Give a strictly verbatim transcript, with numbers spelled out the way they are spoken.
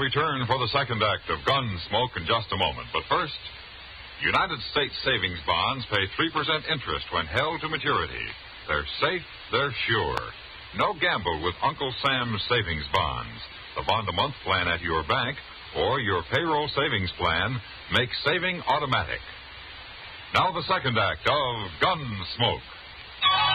return for the second act of Gunsmoke in just a moment. But first, United States savings bonds pay three percent interest when held to maturity. They're safe, they're sure. No gamble with Uncle Sam's savings bonds. The bond-a-month plan at your bank or your payroll savings plan makes saving automatic. Now the second act of Gunsmoke.